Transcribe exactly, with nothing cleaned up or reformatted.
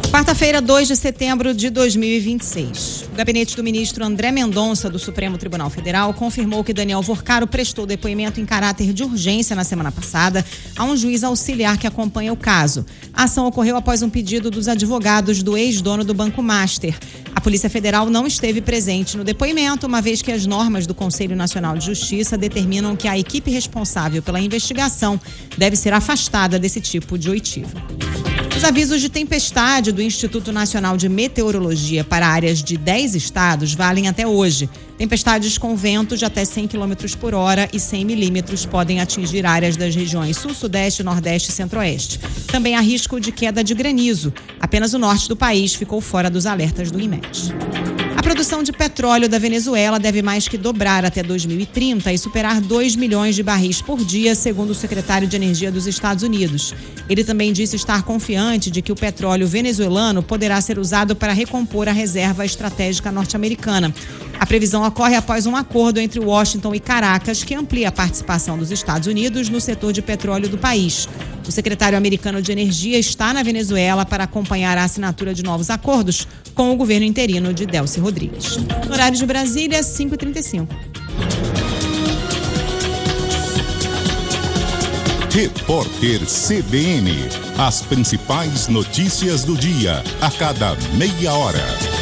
Quarta-feira, dois de setembro de dois mil e vinte e seis. O gabinete do ministro André Mendonça, do Supremo Tribunal Federal, confirmou que Daniel Vorcaro prestou depoimento em caráter de urgência na semana passada a um juiz auxiliar que acompanha o caso. A ação ocorreu após um pedido dos advogados do ex-dono do Banco Master. A Polícia Federal não esteve presente no depoimento, uma vez que as normas do Conselho Nacional de Justiça determinam que a equipe responsável pela investigação deve ser afastada desse tipo de oitiva. Os avisos de tempestade do Instituto Nacional de Meteorologia para áreas de dez estados valem até hoje. Tempestades com ventos de até cem quilômetros por hora e cem milímetros podem atingir áreas das regiões sul, sudeste, nordeste e centro-oeste. Também há risco de queda de granizo. Apenas o norte do país ficou fora dos alertas do INMET. A produção de petróleo da Venezuela deve mais que dobrar até dois mil e trinta e superar dois milhões de barris por dia, segundo o secretário de Energia dos Estados Unidos. Ele também disse estar confiante de que o petróleo venezuelano poderá ser usado para recompor a reserva estratégica norte-americana. A previsão ocorre após um acordo entre Washington e Caracas que amplia a participação dos Estados Unidos no setor de petróleo do país. O secretário americano de Energia está na Venezuela para acompanhar a assinatura de novos acordos com o governo interino de Delcy Rodrigues. No horário de Brasília, cinco e trinta e cinco. Repórter C B N. As principais notícias do dia, a cada meia hora.